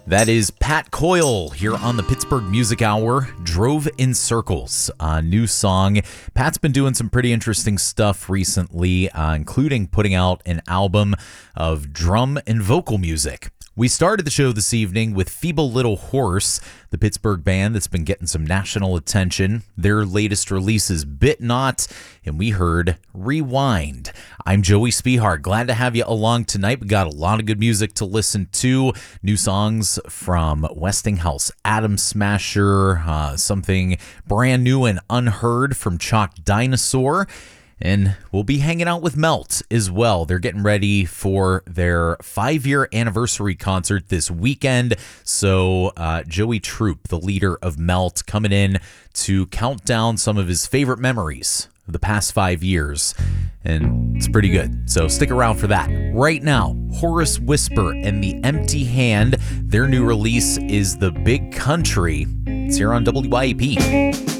That is Pat Coyle here on the Pittsburgh Music Hour, Drove in Circles, a new song. Pat's been doing some pretty interesting stuff recently, including putting out an album of drum and vocal music. We started the show this evening with Feeble Little Horse, the Pittsburgh band that's been getting some national attention. Their latest release is Bit Not, and we heard Rewind. I'm Joey Spehar. Glad to have you along tonight. We got a lot of good music to listen to. New songs from Westinghouse, Atom Smasher, something brand new and unheard from Chalk Dinosaur. And we'll be hanging out with Melt as well. They're getting ready for their 5-year anniversary concert this weekend. So Joey Troop, the leader of Melt, coming in to count down some of his favorite memories of the past 5 years. And it's pretty good. So stick around for that. Right now, Horace Whisper and The Empty Hand. Their new release is The Big Country. It's here on WYAP.